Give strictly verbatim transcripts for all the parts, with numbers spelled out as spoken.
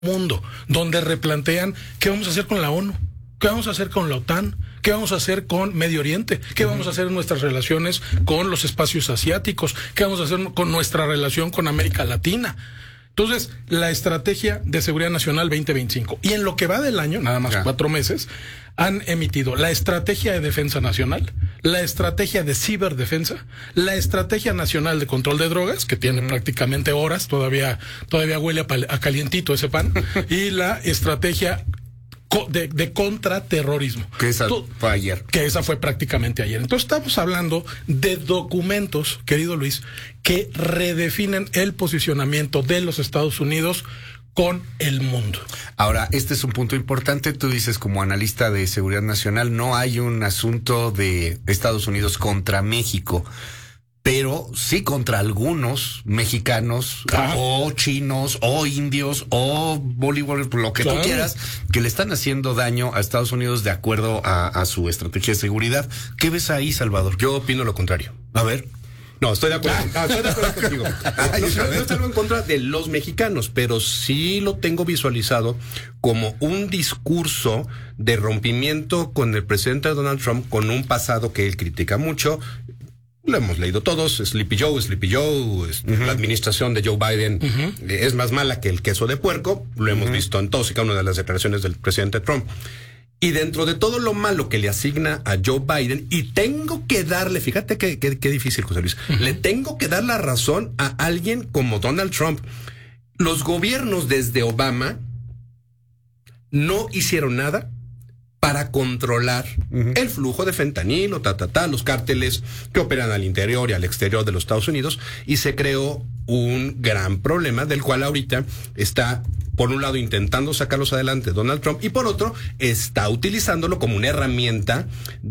mundo, donde replantean qué vamos a hacer con la ONU, qué vamos a hacer con la OTAN, qué vamos a hacer con Medio Oriente, qué vamos a hacer en nuestras relaciones con los espacios asiáticos, qué vamos a hacer con nuestra relación con América Latina. Entonces, la estrategia de seguridad nacional veinte veinticinco. Y en lo que va del año, nada más ya. cuatro meses, han emitido la estrategia de defensa nacional, la estrategia de ciberdefensa, la estrategia nacional de control de drogas, que tiene uh-huh. prácticamente horas, todavía, todavía huele a, pal- a calientito ese pan, y la estrategia De, de contraterrorismo. Que esa Tú, fue ayer. Que esa fue prácticamente ayer. Entonces estamos hablando de documentos, querido Luis, que redefinen el posicionamiento de los Estados Unidos con el mundo. Ahora, este es un punto importante. Tú dices, como analista de seguridad nacional, no hay un asunto de Estados Unidos contra México, pero sí contra algunos mexicanos ah. o chinos o indios o bolívares, lo que claro. tú quieras, que le están haciendo daño a Estados Unidos de acuerdo a, a su estrategia de seguridad. ¿Qué ves ahí, Salvador? Yo opino lo contrario. A ver. No, estoy de acuerdo. Ah, estoy de acuerdo contigo. No, no, no estoy en contra de los mexicanos, pero sí lo tengo visualizado como un discurso de rompimiento con el presidente Donald Trump, con un pasado que él critica mucho. Lo hemos leído todos, Sleepy Joe, Sleepy Joe, este, uh-huh. la administración de Joe Biden uh-huh. es más mala que el queso de puerco, lo hemos uh-huh. visto en todas y cada una de las declaraciones del presidente Trump. Y dentro de todo lo malo que le asigna a Joe Biden, y tengo que darle, fíjate qué que, que difícil, José Luis, uh-huh. le tengo que dar la razón a alguien como Donald Trump. Los gobiernos desde Obama no hicieron nada para controlar uh-huh. el flujo de fentanilo, ta, ta, ta, los cárteles que operan al interior y al exterior de los Estados Unidos, y se creó un gran problema del cual ahorita está, por un lado, intentando sacarlos adelante Donald Trump, y por otro, está utilizándolo como una herramienta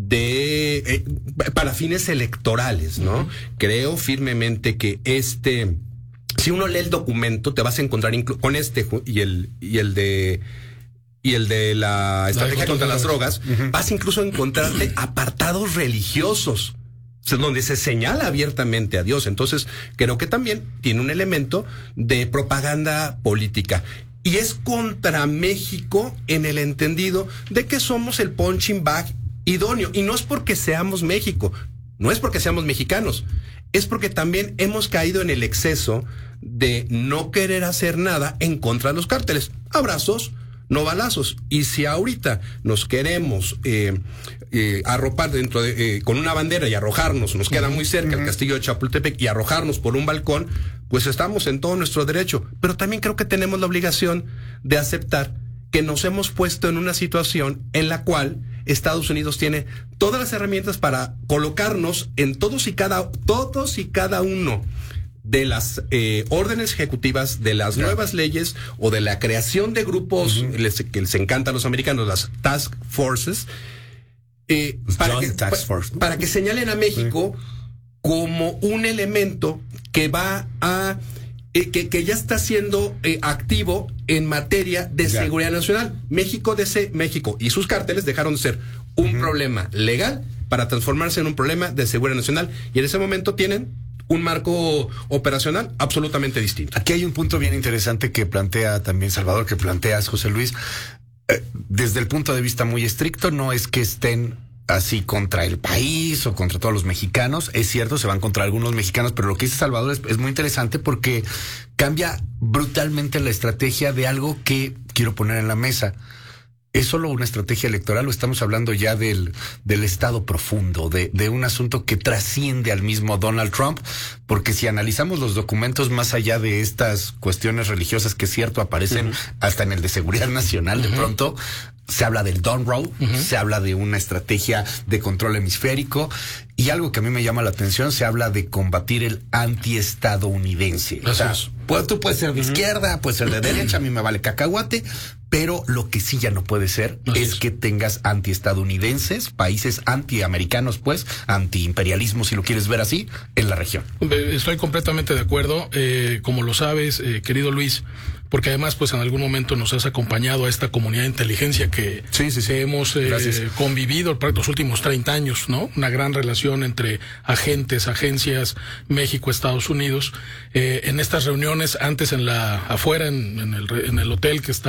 de eh, para fines electorales, ¿no? Uh-huh. Creo firmemente que este, si uno lee el documento, te vas a encontrar inclu- con este y el y el de y el de la estrategia contra las drogas, uh-huh. vas incluso a encontrarte apartados religiosos, donde se señala abiertamente a Dios. Entonces, creo que también tiene un elemento de propaganda política. Y es contra México en el entendido de que somos el punching bag idóneo. Y no es porque seamos México, no es porque seamos mexicanos, es porque también hemos caído en el exceso de no querer hacer nada en contra de los cárteles. Abrazos, no balazos. Y si ahorita nos queremos eh, eh, arropar dentro de, eh, con una bandera y arrojarnos, nos queda muy cerca uh-huh. el castillo de Chapultepec, y arrojarnos por un balcón, pues estamos en todo nuestro derecho. Pero también creo que tenemos la obligación de aceptar que nos hemos puesto en una situación en la cual Estados Unidos tiene todas las herramientas para colocarnos en todos y cada, todos y cada uno de las eh, órdenes ejecutivas, de las claro. nuevas leyes o de la creación de grupos uh-huh. les, que les encanta a los americanos, las task forces, eh, para, que, task force, ¿no? para que señalen a México sí. como un elemento que va a eh, que, que ya está siendo eh, activo en materia de ya. seguridad nacional. México de ese, México y sus cárteles dejaron de ser un uh-huh. problema legal para transformarse en un problema de seguridad nacional, y en ese momento tienen un marco operacional absolutamente distinto. Aquí hay un punto bien interesante que plantea también Salvador, que planteas, José Luis. Eh, desde el punto de vista muy estricto, no es que estén así contra el país o contra todos los mexicanos. Es cierto, se van contra algunos mexicanos, pero lo que dice Salvador es, es muy interesante porque cambia brutalmente la estrategia de algo que quiero poner en la mesa. ¿Es solo una estrategia electoral o estamos hablando ya del, del estado profundo, de, de un asunto que trasciende al mismo Donald Trump? Porque si analizamos los documentos más allá de estas cuestiones religiosas, que es cierto, aparecen uh-huh. hasta en el de seguridad nacional, uh-huh. de pronto se habla del Dawn Road, uh-huh. se habla de una estrategia de control hemisférico, y algo que a mí me llama la atención, se habla de combatir el antiestadounidense. O sea, pues, tú puedes ser de uh-huh. izquierda, puedes ser de derecha, a mí me vale cacahuate, pero lo que sí ya no puede ser Así es, es que tengas antiestadounidenses, países antiamericanos, pues, antiimperialismo, si lo quieres ver así, en la región. Estoy completamente de acuerdo. Eh, como lo sabes, eh, querido Luis, porque además pues en algún momento nos has acompañado a esta comunidad de inteligencia que, sí, sí, sí. que hemos eh, convivido por los últimos treinta años, ¿no? Una gran relación entre agentes, agencias, México, Estados Unidos. Eh, en estas reuniones, antes en la afuera, en, en, el, en el hotel que está